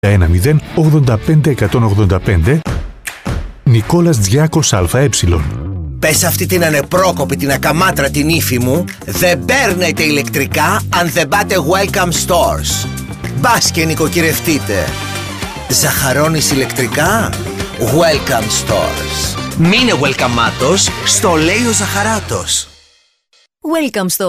10 85 185 Νικόλας Τζιάκος ΑΕ. Πες αυτή την ανεπρόκοπη, την ακαμάτρα την ύφη μου, δεν παίρνετε ηλεκτρικά αν δεν πάτε Welcome Stores. Μπας και νοικοκυρευτείτε. Ζαχαρώνεις ηλεκτρικά? Welcome Stores. Μείνε welcome στο λέει ο Ζαχαράτος. Welcome Stores.